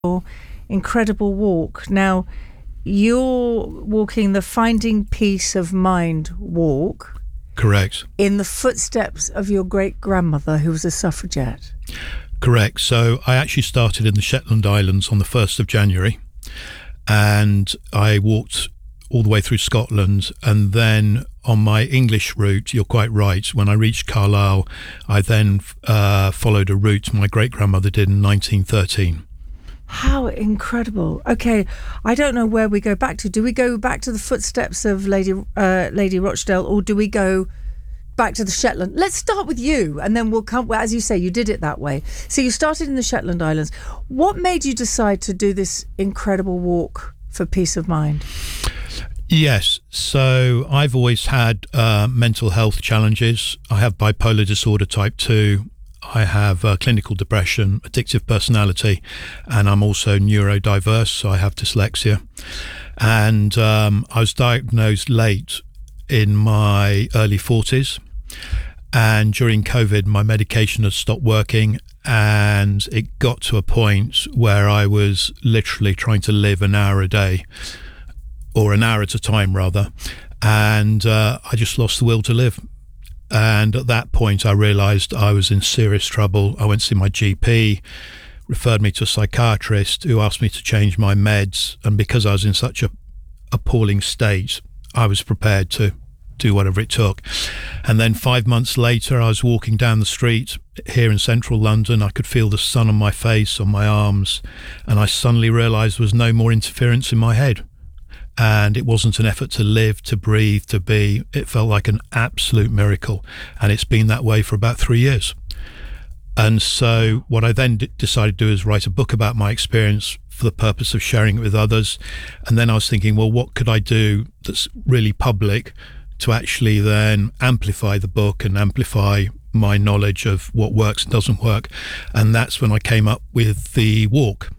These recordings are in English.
incredible walk. Now, you're walking the Finding Peace of Mind walk. Correct. In the footsteps of your great-grandmother, who was a suffragette. Correct. So I actually started in the Shetland Islands on the 1st of January, and I walked all the way through Scotland, and then on my English route, you're quite right, when I reached Carlisle, I then followed a route my great-grandmother did in 1913. How incredible. Okay, I don't know where we go back to. Do we go back to the footsteps of Lady Rochdale, or do we go back to the Shetland? Let's start with you, and then we'll come, as you say, you did it that way. So you started in the Shetland Islands. What made you decide to do this incredible walk for peace of mind? Yes, so I've always had mental health challenges. I have bipolar disorder type 2. I have clinical depression, addictive personality, and I'm also neurodiverse, so I have dyslexia. And I was diagnosed late in my early 40s. And during COVID, my medication had stopped working, and it got to a point where I was literally trying to live an hour a day, or an hour at a time rather. And I just lost the will to live. And at that point, I realised I was in serious trouble. I went to see my GP, referred me to a psychiatrist who asked me to change my meds. And because I was in such a appalling state, I was prepared to do whatever it took. And then 5 months later, I was walking down the street here in central London. I could feel the sun on my face, on my arms. And I suddenly realised there was no more interference in my head. And it wasn't an effort to live, to breathe, to be. It felt like an absolute miracle. And it's been that way for about 3 years. And so what I then decided to do is write a book about my experience for the purpose of sharing it with others. And then I was thinking, well, what could I do that's really public to actually then amplify the book and amplify my knowledge of what works and doesn't work? And that's when I came up with the walk.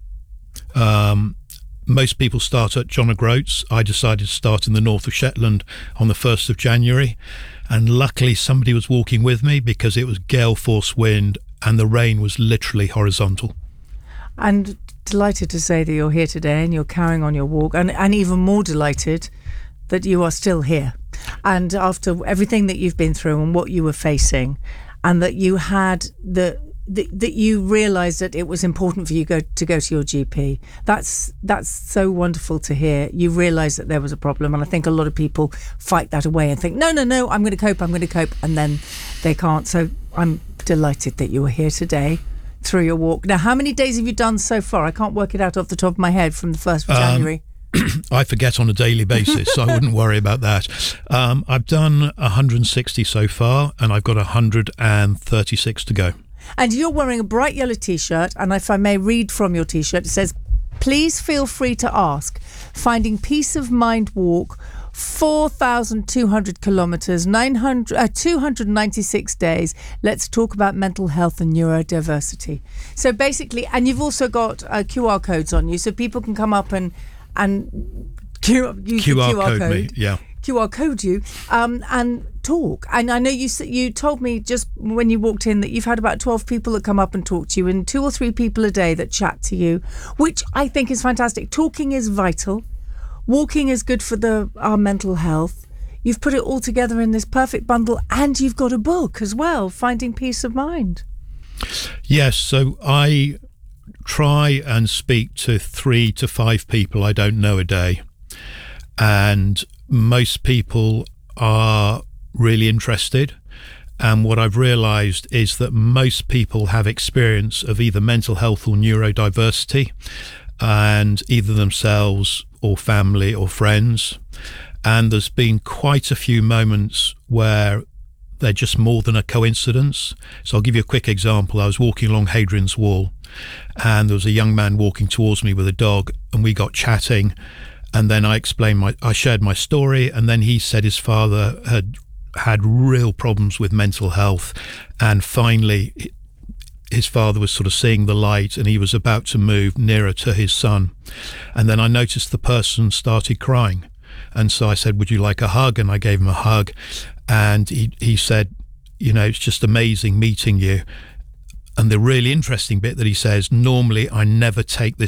Most people start at John O'Groats. I decided to start in the north of Shetland on the 1st of January. And luckily somebody was walking with me because it was gale force wind and the rain was literally horizontal. And delighted to say that you're here today and you're carrying on your walk, and even more delighted that you are still here. And after everything that you've been through and what you were facing, and that you had that you realised that it was important for you to go to your GP. That's so wonderful to hear. You realised that there was a problem, and I think a lot of people fight that away and think, no, I'm going to cope, and then they can't. So I'm delighted that you were here today through your walk. Now, how many days have you done so far? I can't work it out off the top of my head from the 1st of January. I forget on a daily basis, so I wouldn't worry about that. I've done 160 so far, and I've got 136 to go. And you're wearing a bright yellow T-shirt, and if I may read from your T-shirt, it says, please feel free to ask. Finding Peace of Mind walk, 4,200 kilometres, 296 days. Let's talk about mental health and neurodiversity. So basically, and you've also got QR codes on you, so people can come up and use QR the QR code me, yeah. QR code you and talk. And I know you told me just when you walked in that you've had about 12 people that come up and talk to you, and 2 or 3 people a day that chat to you, which I think is fantastic. Talking is vital. Walking is good for our mental health. You've put it all together in this perfect bundle, and you've got a book as well, Finding Peace of Mind. Yes, so I try and speak to 3 to 5 people I don't know a day. And most people are really interested. And what I've realised is that most people have experience of either mental health or neurodiversity, and either themselves or family or friends. And there's been quite a few moments where they're just more than a coincidence. So I'll give you a quick example. I was walking along Hadrian's Wall, and there was a young man walking towards me with a dog, and we got chatting. And then I shared my story, and then he said his father had real problems with mental health, and finally his father was sort of seeing the light, and he was about to move nearer to his son. And then I noticed the person started crying, and so I said, would you like a hug? And I gave him a hug, and he said, it's just amazing meeting you. And the really interesting bit that he says, normally I never take this